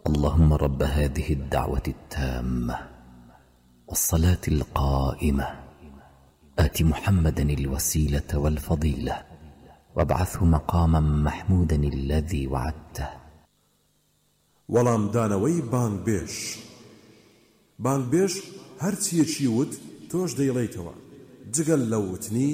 اللهم رب هذه الدعوة التامة والصلاة القائمة آت محمدا الوسيلة والفضيلة وابعثه مقاما محمودا الذي وعدته. وەڵام دانەوەی بانگ بێش هەرچیەکی وت تۆش دەیڵێیتەوە جگەل لە وتنی